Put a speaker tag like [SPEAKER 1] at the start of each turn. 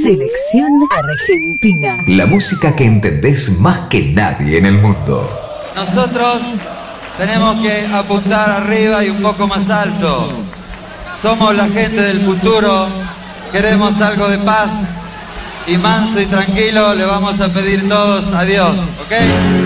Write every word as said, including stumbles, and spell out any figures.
[SPEAKER 1] Selección Argentina.
[SPEAKER 2] La música que entendés más que nadie en el mundo.
[SPEAKER 3] Nosotros tenemos que apuntar arriba y un poco más alto. Somos la gente del futuro, queremos algo de paz y manso y tranquilo le vamos a pedir todos a Dios, ¿ok?